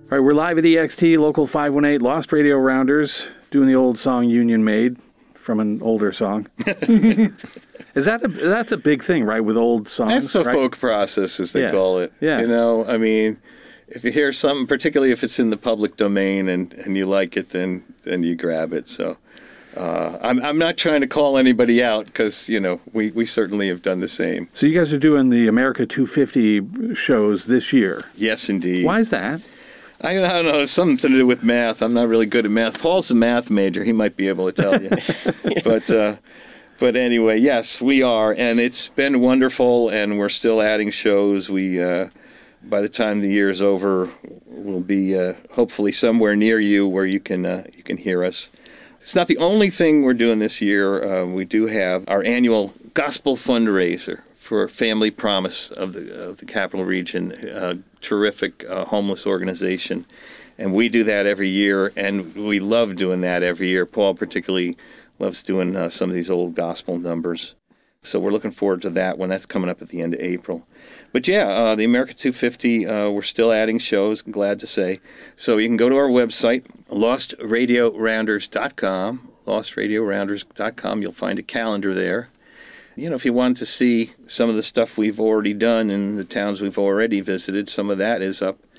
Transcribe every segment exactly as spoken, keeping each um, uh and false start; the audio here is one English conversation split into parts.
All right, we're live at E X T, Local five one eight, Lost Radio Rounders, doing the old song Union Made from an older song. Is that a, that's a big thing, right, with old songs? That's the right? folk process, as they yeah. call it. Yeah. You know, I mean, if you hear something, particularly if it's in the public domain and, and you like it, then then you grab it. So uh, I'm I'm not trying to call anybody out because, you know, we, we certainly have done the same. So you guys are doing the America two fifty shows this year. Yes, indeed. Why is that? I don't know, it's something to do with math. I'm not really good at math. Paul's a math major. He might be able to tell you. but uh, but anyway, yes, we are, and it's been wonderful, and we're still adding shows. We uh, by the time the year is over, we'll be uh, hopefully somewhere near you where you can uh, you can hear us. It's not the only thing we're doing this year. Uh, we do have our annual gospel fundraiser for Family Promise of the, of the Capital Region, a terrific uh, homeless organization. And we do that every year, and we love doing that every year. Paul particularly loves doing uh, some of these old gospel numbers. So we're looking forward to that one. That's coming up at the end of April. But yeah, uh, the America two fifty, uh, we're still adding shows, I'm glad to say. So you can go to our website, lost radio rounders dot com, lost radio rounders dot com. You'll find a calendar there. You know, if you wanted to see some of the stuff we've already done in the towns we've already visited, some of that is up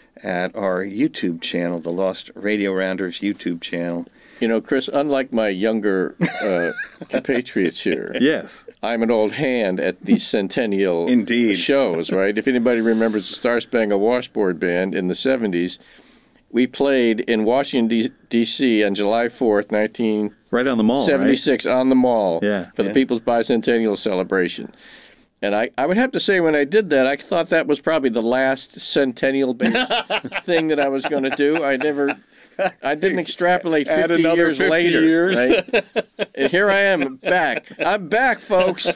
at our YouTube channel, the Lost Radio Rounders YouTube channel. You know, Chris, unlike my younger uh, compatriots here, yes, I'm an old hand at these centennial Indeed. shows, right? If anybody remembers the Star Spangled Washboard Band in the seventies, we played in Washington, D C on July fourth, nineteen right on the mall, seventy-six, right? on the mall yeah. for the yeah. People's Bicentennial Celebration. And I, I would have to say, when I did that, I thought that was probably the last centennial-based thing that I was going to do. I never, I didn't extrapolate Add fifty another years fifty later. years. Right? And here I am back. I'm back, folks.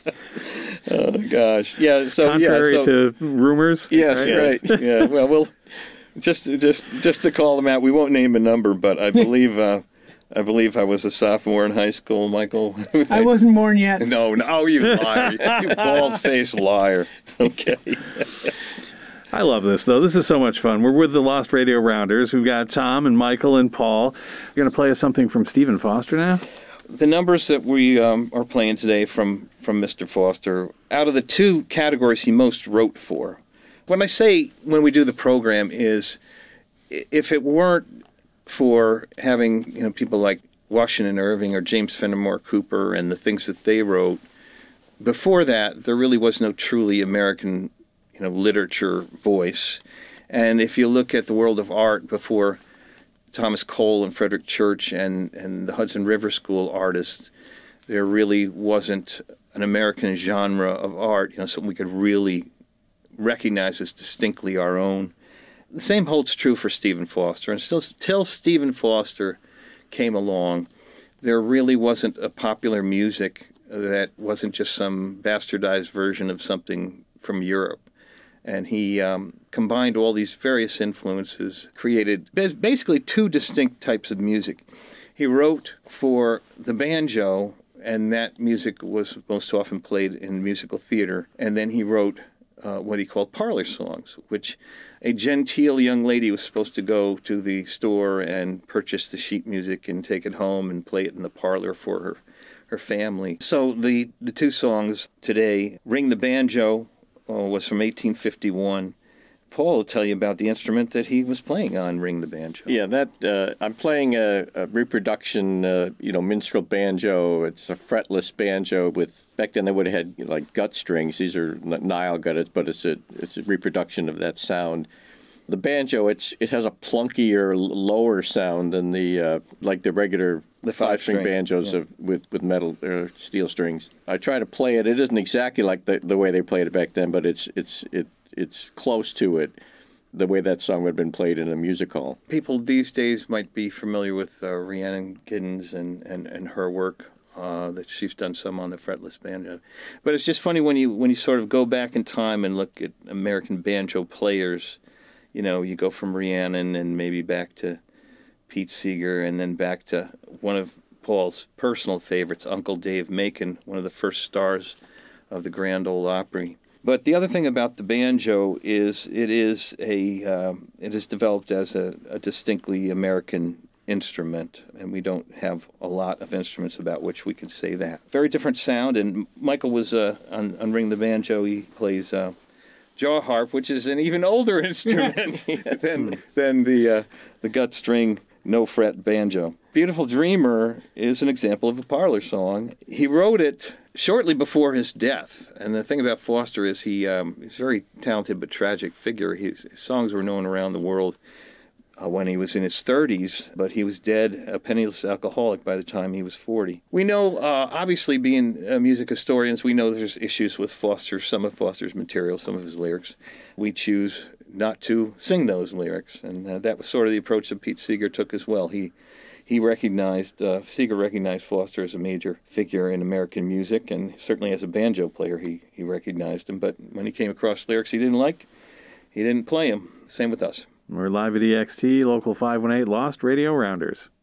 Oh, gosh. Yeah, so, Contrary yeah, so, to rumors? Yes, right. right. Yeah, well, we'll just, just, just to call them out, we won't name a number, but I believe... Uh, I believe I was a sophomore in high school, Michael. I wasn't born yet. No, no, you liar. You bald-faced liar. Okay. I love this, though. This is so much fun. We're with the Lost Radio Rounders. We've got Tom and Michael and Paul. You're going to play us something from Stephen Foster now? The numbers that we um, are playing today from, from Mister Foster, out of the two categories he most wrote for, when I say when we do the program is, if it weren't for having, you know, people like Washington Irving or James Fenimore Cooper and the things that they wrote, before that, there really was no truly American, you know, literature voice. And if you look at the world of art before Thomas Cole and Frederick Church and, and the Hudson River School artists, there really wasn't an American genre of art, you know, something we could really recognize as distinctly our own. The same holds true for Stephen Foster. And still, till Stephen Foster came along, there really wasn't a popular music that wasn't just some bastardized version of something from Europe. And he um, combined all these various influences, created basically two distinct types of music. He wrote for the banjo, and that music was most often played in musical theater. And then he wrote uh, what he called parlor songs, which a genteel young lady was supposed to go to the store and purchase the sheet music and take it home and play it in the parlor for her, her family. So the, the two songs today, Ring the Banjo, uh, was from eighteen fifty-one. Paul will tell you about the instrument that he was playing on Ring the Banjo. Yeah, that uh, I'm playing a, a reproduction, uh, you know, minstrel banjo. It's a fretless banjo with, back then they would have had, you know, like gut strings. These are Nile gutted, but it's a it's a reproduction of that sound. The banjo, it's it has a plunkier, lower sound than the uh, like the regular the five string five-string banjos yeah. of with with metal or steel strings. I try to play it. It isn't exactly like the the way they played it back then, but it's it's it. It's close to it, the way that song would have been played in a music hall. People these days might be familiar with uh, Rhiannon Giddens and, and, and her work, uh, that she's done some on the fretless banjo. But it's just funny when you when you sort of go back in time and look at American banjo players, you know, you go from Rhiannon and maybe back to Pete Seeger and then back to one of Paul's personal favorites, Uncle Dave Macon, one of the first stars of the Grand Ole Opry. But the other thing about the banjo is it is a um, it is developed as a, a distinctly American instrument, and we don't have a lot of instruments about which we can say that. Very different sound, and Michael was uh, on, on Ring the Banjo. He plays uh, jaw harp, which is an even older instrument yes. than than the uh, the gut string no fret banjo. Beautiful Dreamer is an example of a parlor song. He wrote it shortly before his death. And the thing about Foster is he um, he's a very talented but tragic figure. His, his songs were known around the world uh, when he was in his thirties, but he was dead, a penniless alcoholic by the time he was forty. We know, uh, obviously being uh, music historians, we know there's issues with Foster, some of Foster's material, some of his lyrics. We choose not to sing those lyrics, and uh, that was sort of the approach that Pete Seeger took as well. He he recognized, uh, Seeger recognized Foster as a major figure in American music, and certainly as a banjo player he, he recognized him, but when he came across lyrics he didn't like, he didn't play them. Same with us. We're live at E X T, Local five one eight, Lost Radio Rounders.